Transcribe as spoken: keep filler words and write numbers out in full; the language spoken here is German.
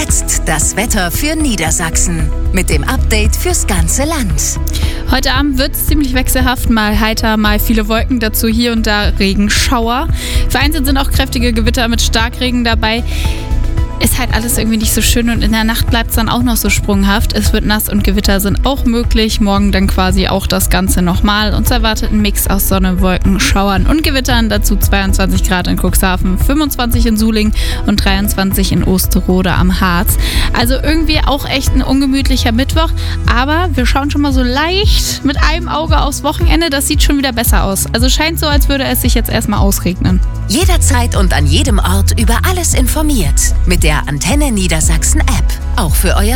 jetzt das Wetter für Niedersachsen mit dem Update fürs ganze Land. Heute Abend wird es ziemlich wechselhaft, mal heiter, mal viele Wolken, dazu hier und da Regenschauer. Vereinzelt sind auch kräftige Gewitter mit Starkregen dabei. Ist halt alles irgendwie nicht so schön und in der Nacht bleibt es dann auch noch so sprunghaft. Es wird nass und Gewitter sind auch möglich. Morgen dann quasi auch das Ganze nochmal. Uns erwartet ein Mix aus Sonne, Wolken, Schauern und Gewittern. Dazu zweiundzwanzig Grad in Cuxhaven, fünfundzwanzig in Suling und dreiundzwanzig in Osterode am Harz. Also irgendwie auch echt ein ungemütlicher Mittwoch. Aber wir schauen schon mal so leicht mit einem Auge aufs Wochenende. Das sieht schon wieder besser aus. Also scheint so, als würde es sich jetzt erstmal ausregnen. Jederzeit und an jedem Ort über alles informiert. Mit der Antenne Niedersachsen App. Auch für euer